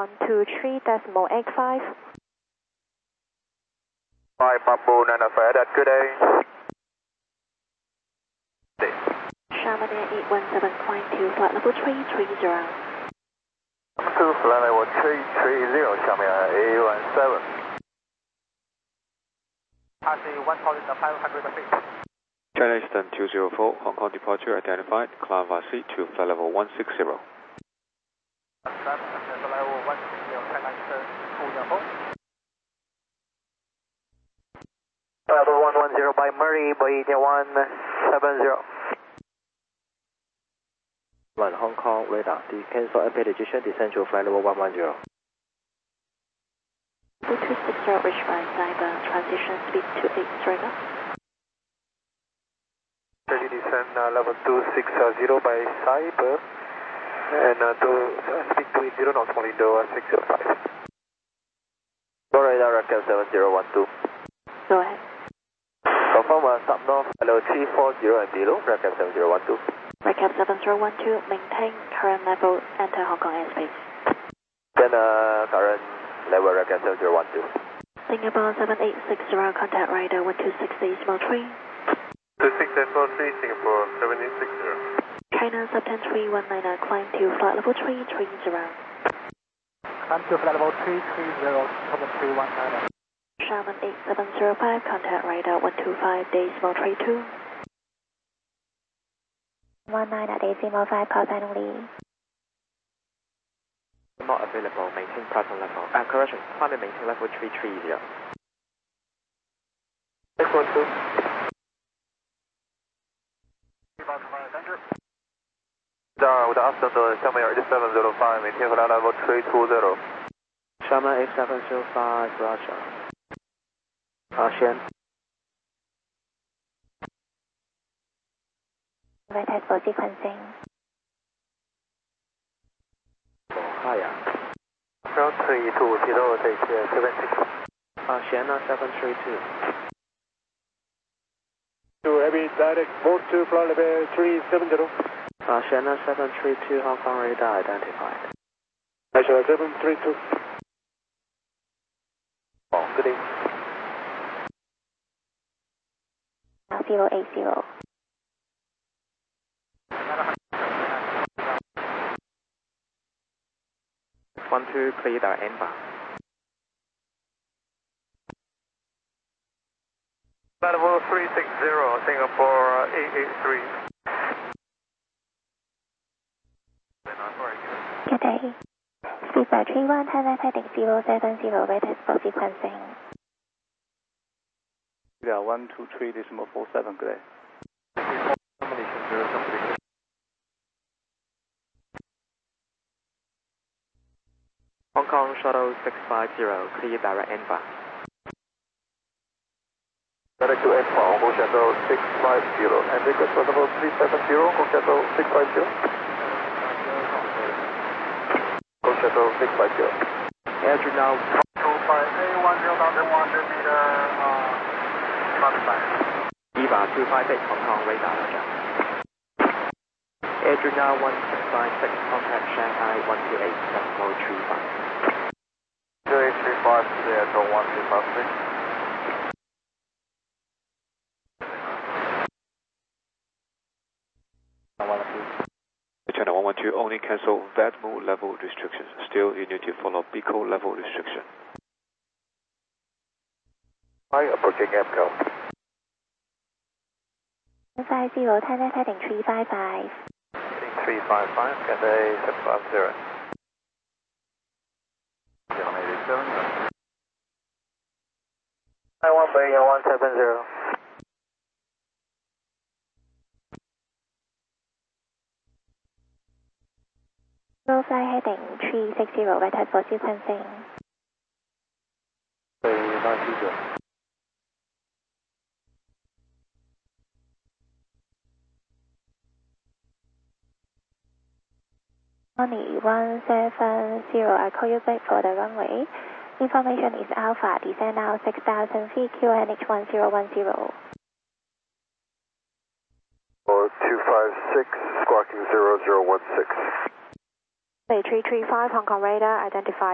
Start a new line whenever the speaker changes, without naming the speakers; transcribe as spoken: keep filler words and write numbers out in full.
one two three decimal eight five.
Five Papa Nana Fred, good day.
Sharman Air eight one seven, climb to flight level three three zero.
To flight level three three zero, Sharman Air eight one seven. Passing one thousand five hundred feet.
China Eastern two zero four, Hong Kong departure identified, climb via C to flight level one six zero.
Flight level one six zero, China Eastern two zero four. Level one one zero by Murray, Boeing one seven zero. One Hong Kong radar, the cancel M P decision, descend to flight level one one zero.
two six zero, reach by cyber, transition speed two eight three knots.
thirty descend uh, level two six zero by cyber, and uh, to uh, speed two eight zero knots, window uh, six zero five. Go radar, Racket seven zero one two.
Go ahead.
Confirm uh, stop north, hello three four zero and below, Racket seven zero one two.
Recap seven zero one two, maintain current level, enter Hong Kong airspace.
Then uh, current level, Racket seven zero one two.
Singapore seven eight six zero, contact radar one two six decimal three.
two six decimal three, Singapore seven eight six zero.
China sub ten three one nine, climb to flight level three three zero.
Climb to flight level three three zero, seven three one nine.
Sharman eight seven zero five, contact radar one two five decimal three two.
one nine at decimal five, call sign only.
Not available, maintain present level. Uh, correction, climb and maintain level three three zero.
six one two. Good afternoon, Sharman Air eight seven zero five, maintain flight level three two zero.
Sharman eight seven zero five, Roger. Uh, Shen.
Vertex for sequencing.
Higher.
Ground three two zero, take uh, seven six.
Uh, Sienna seven three two.
To heavy direct, board to flight level three seven zero.
Uh, Sienna seven three two, Hong Kong radar identified.
National seven three two. Oh, good day.
zero eight zero.
one two, clear the inbound.
Level three six zero, Singapore eight eight three.
Good day. Speedbird three one, Thailand heading zero seven zero, Vertex for sequencing.
Yeah, one two three decimal four seven, good day.
Hong Kong shuttle six five zero, clear direct inbound.
Direct to N four, Hong Kong shuttle six five zero, and request for level three seven zero, Hong Kong shuttle six five zero. Hong Kong shuttle six five zero.
Andrew now.
two five A one zero thousand one hundred meter, uh, classified.
Eva two five eight, Hong Kong radar, Roger. Andrew now one six five six, contact Shanghai one two eight decimal three five.
two eight three five, Seattle one two five six.
China one one two, only cancel V A D M U level restrictions. Still, you need to follow B C O level restriction.
Hi, approaching A M C O.
five zero, Thailand heading three five five.
three five five, get a seven five zero. I one Boeing one seven zero.
Low fly heading three six zero, Vertex for sequencing. Only one seven zero, I call you back for the runway. Information is Alpha, descend now six thousand feet, Q N H one zero one zero.
Or two five six, squawking zero zero one six.
three three five, Hong Kong radar, identified.